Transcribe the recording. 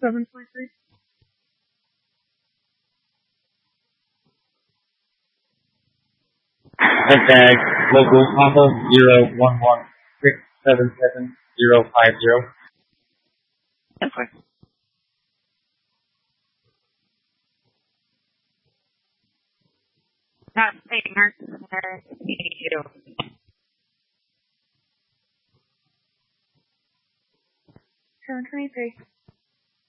733. Hashtag local combo 011677050. Okay. Not saying nurse, you. 723.